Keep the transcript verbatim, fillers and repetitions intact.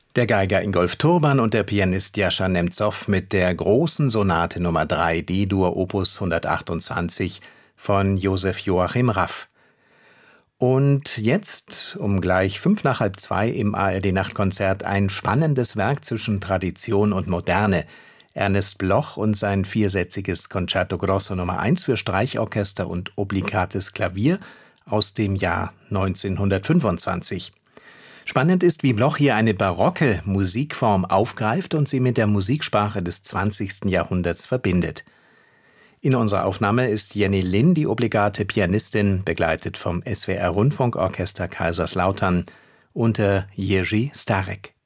Der Geiger Ingolf Turban und der Pianist Jascha Nemzow mit der großen Sonate Nummer drei D-Dur Opus hundertachtundzwanzig von Josef Joachim Raff. Und jetzt, um gleich fünf nach halb zwei im A R D-Nachtkonzert, ein spannendes Werk zwischen Tradition und Moderne. Ernest Bloch und sein viersätziges Concerto Grosso Nummer eins für Streichorchester und obligates Klavier aus dem Jahr neunzehnhundertfünfundzwanzig. Spannend ist, wie Bloch hier eine barocke Musikform aufgreift und sie mit der Musiksprache des zwanzigsten Jahrhunderts verbindet. In unserer Aufnahme ist Jenny Lind die obligate Pianistin, begleitet vom S W R-Rundfunkorchester Kaiserslautern unter Jerzy Starek.